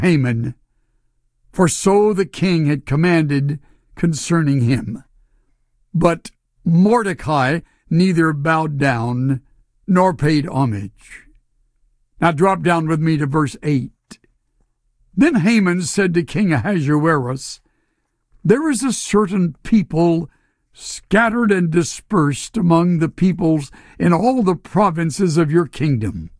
Haman, for so the king had commanded concerning him. But Mordecai neither bowed down nor paid homage. Now drop down with me to verse 8. Then Haman said to King Ahasuerus, there is a certain people scattered and dispersed among the peoples in all the provinces of your kingdom.